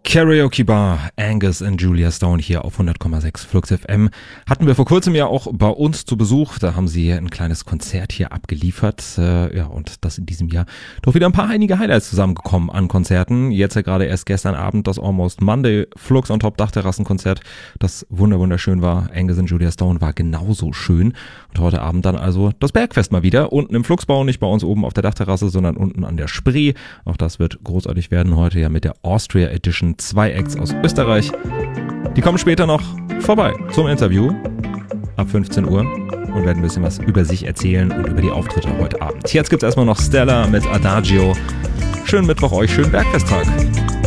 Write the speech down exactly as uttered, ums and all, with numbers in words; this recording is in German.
Karaoke Bar, Angus und Julia Stone hier auf hundert Komma sechs Flux F M. Hatten wir vor kurzem ja auch bei uns zu Besuch. Da haben sie ein kleines Konzert hier abgeliefert. Äh, ja, und das in diesem Jahr doch wieder ein paar einige Highlights zusammengekommen an Konzerten. Jetzt ja gerade erst gestern Abend das Almost Monday Flux on Top Dachterrassenkonzert, das wunder wunderschön war. Angus und Julia Stone war genauso schön. Und heute Abend dann also das Bergfest mal wieder. Unten im Fluxbau, nicht bei uns oben auf der Dachterrasse, sondern unten an der Spree. Auch das wird großartig werden heute ja mit der Austria Edition. Zwei Acts aus Österreich. Die kommen später noch vorbei zum Interview ab fünfzehn Uhr und werden ein bisschen was über sich erzählen und über die Auftritte heute Abend. Jetzt gibt's erstmal noch Stella mit Adagio. Schönen Mittwoch euch, schönen Bergfesttag.